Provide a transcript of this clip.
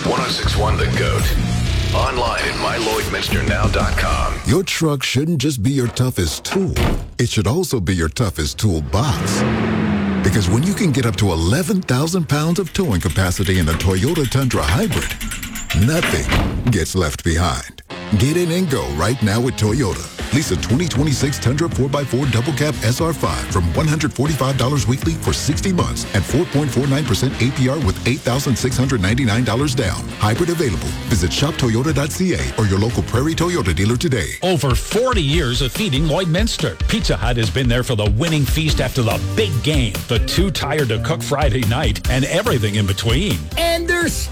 1061 The Goat. Online at mylloydminsternow.com. Your truck shouldn't just be your toughest tool. It should also be your toughest toolbox. Because when you can get up to 11,000 pounds of towing capacity in a Toyota Tundra Hybrid, nothing gets left behind. Get in and go right now with Toyota. Lease a 2026 Tundra 4x4 Double Cab SR5 from $145 weekly for 60 months at 4.49% APR with $8,699 down. Hybrid available. Visit shoptoyota.ca or your local Prairie Toyota dealer today. Over 40 years of feeding Lloydminster. Pizza Hut has been there for the winning feast after the big game, the too tired to cook Friday night, and everything in between. And they're